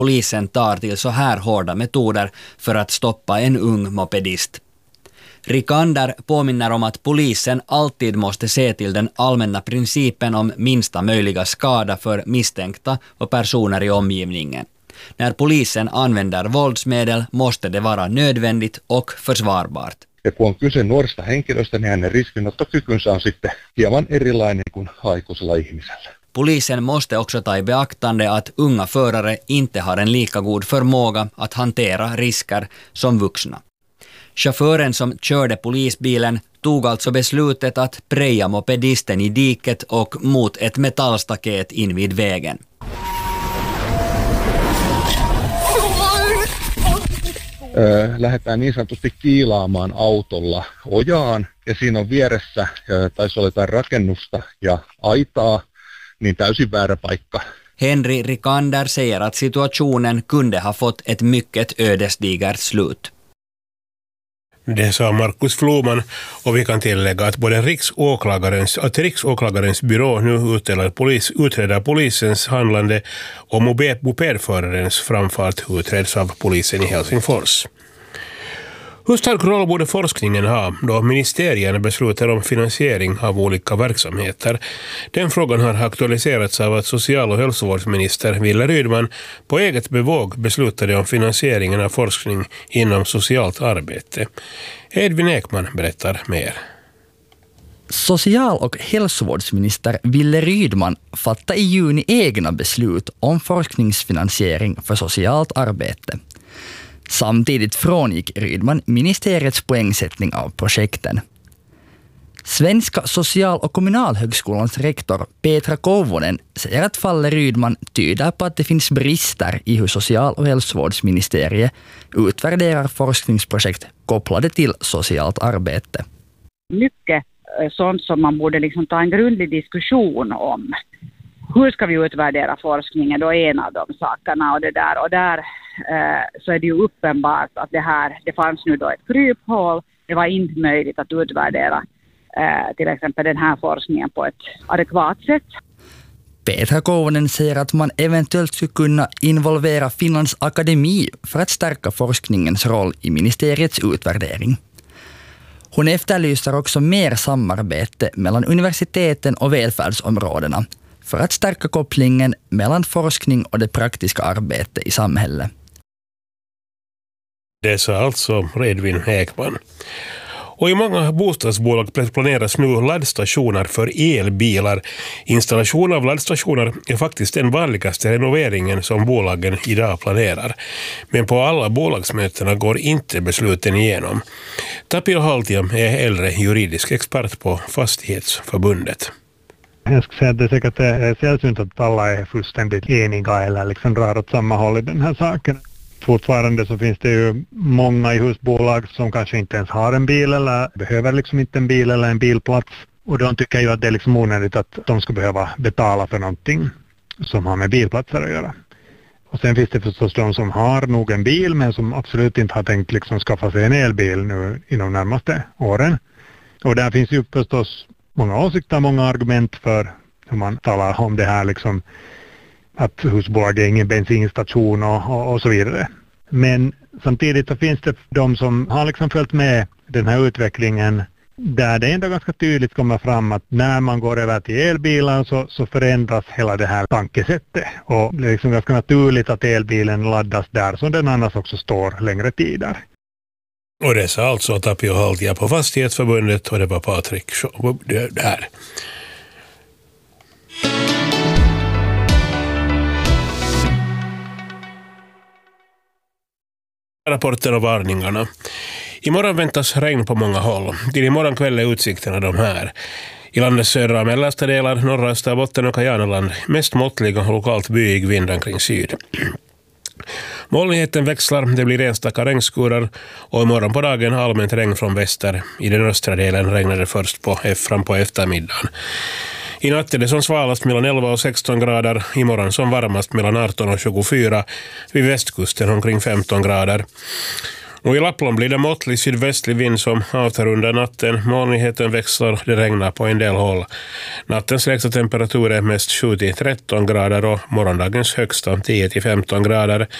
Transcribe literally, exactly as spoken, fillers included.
polisen tar till så här hårda metoder för att stoppa en ung mopedist. Rikander påminner om att polisen alltid måste se till den allmänna principen om minsta möjliga skada för misstänkta och personer i omgivningen. När polisen använder våldsmedel måste det vara nödvändigt och försvarbart. Ja kun on kyse nuorista henkilöistä, niin hänen riskinottokykynsä on sitten hieman erilainen kuin aikuisella ihmisellä. Polisen måste också ta i beaktande att unga förare inte har en lika god förmåga att hantera risker som vuxna. Chauffören som körde polisbilen tog alltså beslutet att preja mopedisten i diket och mot ett metallstaket invid vägen. Lähdetään niin sanotusti kiilaamaan autolla ojaan ja siinä on vieressä, taisi olla jotain rakennusta ja aitaa, niin täysin väärä paikka. Henry Rikander säger att situationen kunde ha fått ett mycket ödesdigert slut. Det sa Markus Floman, och vi kan tillägga att både riksåklagarens, att riksåklagarens byrå nu utreder, polis, utreder polisens handlande och mopedförarens framfart utreds av polisen i Helsingfors. Hur stark roll borde forskningen ha då ministerierna beslutar om finansiering av olika verksamheter? Den frågan har aktualiserats av att social- och hälsovårdsminister Wille Rydman på eget bevåg beslutade om finansieringen av forskning inom socialt arbete. Edvin Ekman berättar mer. Social- och hälsovårdsminister Wille Rydman fattade i juni egna beslut om forskningsfinansiering för socialt arbete. Samtidigt frångick Rydman ministeriets poängsättning av projekten. Svenska social- och kommunalhögskolans rektor Petra Kouvonen säger att fallet Rydman tyder på att det finns brister i hur social- och hälsovårdsministeriet utvärderar forskningsprojekt kopplade till socialt arbete. Mycket sånt som man borde liksom ta en grundlig diskussion om. Hur ska vi utvärdera forskningen? Då är en av de sakerna och det där och där eh, så är det ju uppenbart att det här, det fanns nu då ett kryphål. Det var inte möjligt att utvärdera eh, till exempel den här forskningen på ett adekvat sätt. Petra Kouvonen säger att man eventuellt skulle kunna involvera Finlands akademi för att stärka forskningens roll i ministeriets utvärdering. Hon efterlyser också mer samarbete mellan universiteten och välfärdsområdena för att stärka kopplingen mellan forskning och det praktiska arbetet i samhället. Det sa alltså Edvin Ekman. Och i många bostadsbolag planeras nu laddstationer för elbilar. Installation av laddstationer är faktiskt den vanligaste renoveringen som bolagen idag planerar. Men på alla bolagsmötena går inte besluten igenom. Tapio Haltia är äldre juridisk expert på Fastighetsförbundet. Jag ska säga att det är säkert är sällsynt att alla är fullständigt eniga eller liksom drar åt samma håll i den här saken. Fortfarande så finns det ju många i husbolag som kanske inte ens har en bil eller behöver liksom inte en bil eller en bilplats. Och de tycker ju att det är liksom onödigt att de ska behöva betala för någonting som har med bilplatser att göra. Och sen finns det förstås de som har nog en bil men som absolut inte har tänkt liksom skaffa sig en elbil nu inom närmaste åren. Och där finns ju förstås många åsikter, många argument för hur man talar om det här liksom att husbolag är ingen bensinstation och, och, och så vidare. Men samtidigt så finns det de som har liksom följt med den här utvecklingen där det ändå ganska tydligt kommer fram att när man går över till elbilar så, så förändras hela det här tankesättet. Och det är liksom ganska naturligt att elbilen laddas där som den annars också står längre tider. Och det sa alltså Tapio Haltia på Fastighetsförbundet och det var Patrik där. Rapporten och varningarna. Imorgon väntas regn på många håll. Till imorgon kväll är utsikterna de här. I landets södra och mellersta delar, norra Österbotten och Kajanaland, mest måttlig och lokalt byig vind omkring syd. Molnigheten växlar, det blir enstaka regnskurar och imorgon på dagen allmänt regn från väster. I den östra delen regnar det först på, fram på eftermiddagen. I natt är det som svalast mellan elva och sexton grader, imorgon som varmast mellan arton och tjugofyra, vid västkusten omkring femton grader. Och i Lappland blir det måttlig sydvästlig vind som avtar under natten. Molnigheten växlar, det regnar på en del håll. Nattens lägsta temperatur är mest sju till tretton grader och morgondagens högsta tio till femton grader.